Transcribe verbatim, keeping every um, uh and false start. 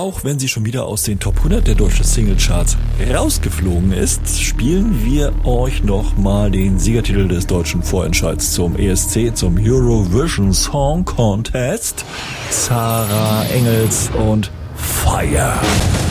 auch wenn sie schon wieder aus den Top hundert der deutschen Singlecharts rausgeflogen ist, spielen wir euch nochmal den Siegertitel des deutschen Vorentscheids zum E S C, zum Eurovision Song Contest. Sarah Engels und Fire.